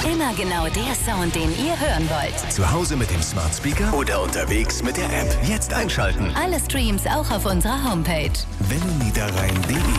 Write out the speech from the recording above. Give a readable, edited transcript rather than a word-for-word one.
Immer genau der Sound, den ihr hören wollt. Zu Hause mit dem Smart Speaker oder unterwegs mit der App. Jetzt einschalten. Alle Streams auch auf unserer Homepage. welleniederrhein.de